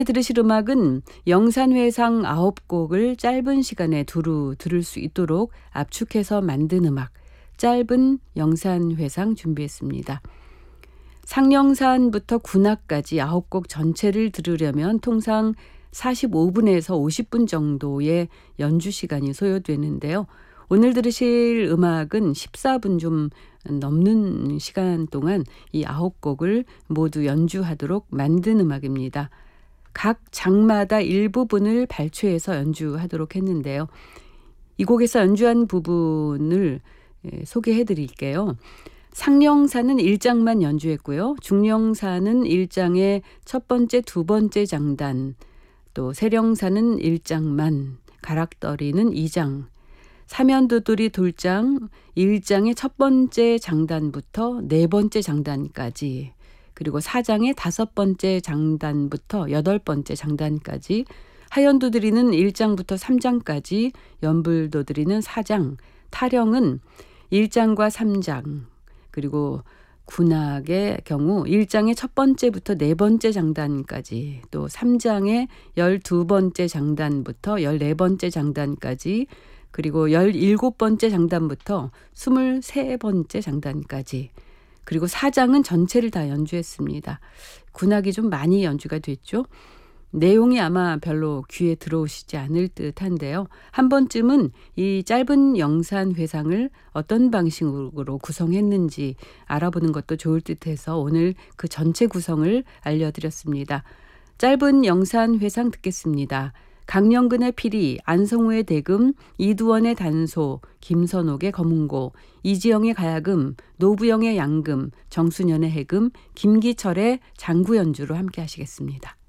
들으실 음악은 영산회상 9곡을 짧은 시간에 두루 들을 수 있도록 압축해서 만든 음악, 짧은 영산회상 준비했습니다. 상령산부터 군악까지 9곡 전체를 들으려면 통상 45분에서 50분 정도의 연주 시간이 소요되는데요. 오늘 들으실 음악은 14분 좀 넘는 시간 동안 이 9곡을 모두 연주하도록 만든 음악입니다. 각 장마다 일부분을 발췌해서 연주하도록 했는데요. 이 곡에서 연주한 부분을 소개해 드릴게요. 상령사는 1장만 연주했고요. 중령사는 1장의 첫 번째, 두 번째 장단, 또 세령사는 1장만, 가락더리는 2장, 사면두드리 돌장 1장의 첫 번째 장단부터 네 번째 장단까지, 그리고 4장의 다섯 번째 장단부터 여덟 번째 장단까지, 하연두드리는 1장부터 3장까지, 연불도드리는 4장, 타령은 1장과 3장, 그리고 군악의 경우 1장의 첫 번째부터 네 번째 장단까지, 또 3장의 12번째 장단부터 14번째 장단까지, 그리고 17번째 장단부터 23번째 장단까지, 그리고 4장은 전체를 다 연주했습니다. 군악이 좀 많이 연주가 됐죠. 내용이 아마 별로 귀에 들어오시지 않을 듯한데요. 한 번쯤은 이 짧은 영산회상을 어떤 방식으로 구성했는지 알아보는 것도 좋을 듯해서 오늘 그 전체 구성을 알려드렸습니다. 짧은 영산회상 듣겠습니다. 강영근의 피리, 안성우의 대금, 이두원의 단소, 김선옥의 검은고, 이지영의 가야금, 노부영의 양금, 정수년의 해금, 김기철의 장구 연주로 함께 하시겠습니다.